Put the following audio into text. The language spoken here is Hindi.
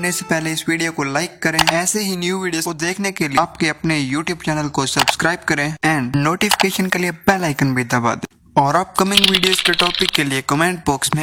करने से पहले इस वीडियो को लाइक करें। ऐसे ही न्यू वीडियोस को देखने के लिए आपके अपने YouTube चैनल को सब्सक्राइब करें एंड नोटिफिकेशन के लिए बेल आइकन भी दबा दें। और अपकमिंग वीडियोस के टॉपिक के लिए कमेंट बॉक्स में